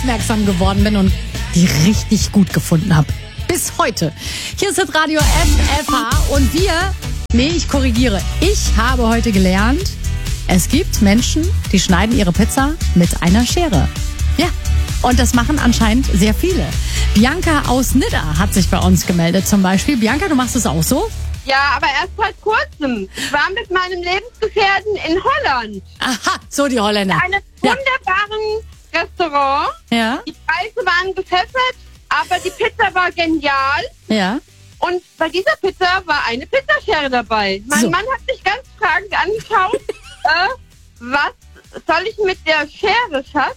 aufmerksam geworden bin und die richtig gut gefunden habe. Bis heute. Hier ist das Radio FFH und ich korrigiere. Ich habe heute gelernt, es gibt Menschen, die schneiden ihre Pizza mit einer Schere. Ja, und das machen anscheinend sehr viele. Bianca aus Nidda hat sich bei uns gemeldet zum Beispiel. Bianca, du machst es auch so? Ja, aber erst seit kurzem. Ich war mit meinem Lebensgefährten in Holland. Aha, so die Holländer. In einem wunderbaren Restaurant. Ja. Die Preise waren gepfeffert, aber die Pizza war genial. Ja. Und bei dieser Pizza war eine Pizzaschere dabei. Mein Mann hat mich ganz fragend angeschaut. Was soll ich mit der Schere, Schatz?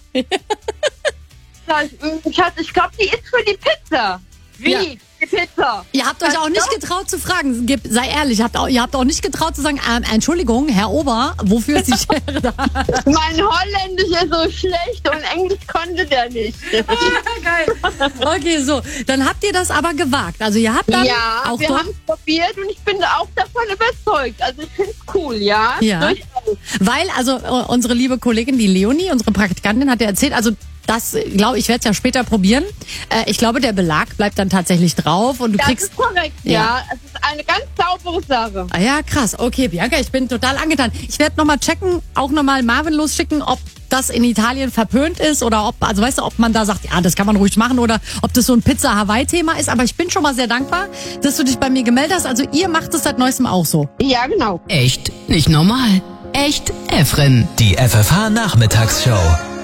Schatz, ich glaube, die ist für die Pizza. Wie? Ja. Die Pizza. Ihr habt euch auch nicht getraut zu fragen, sei ehrlich, ihr habt auch nicht getraut zu sagen, Entschuldigung, Herr Ober, wofür ist die Schere da? Mein Holländisch ist so schlecht und Englisch konnte der nicht. Geil. Okay, so, dann habt ihr das aber gewagt. Also ihr habt dann auch wir haben es probiert und ich bin auch davon überzeugt. Also ich finde es cool, ja. Durchaus. Weil, also unsere liebe Kollegin, die Leonie, unsere Praktikantin, hat ja erzählt, also das, glaube ich, werde es ja später probieren. Ich glaube, der Belag bleibt dann tatsächlich drauf und du das kriegst... ist korrekt, ja. Es ist eine ganz saubere Sache. Ah ja, krass. Okay, Bianca, ich bin total angetan. Ich werde nochmal checken, auch nochmal Marvin losschicken, ob das in Italien verpönt ist oder ob, also weißt du, ob man da sagt, ja, das kann man ruhig machen oder ob das so ein Pizza-Hawaii-Thema ist. Aber ich bin schon mal sehr dankbar, dass du dich bei mir gemeldet hast. Also ihr macht es seit Neuestem auch so. Ja, genau. Echt nicht normal. Echt Efren. Die FFH Nachmittagsshow.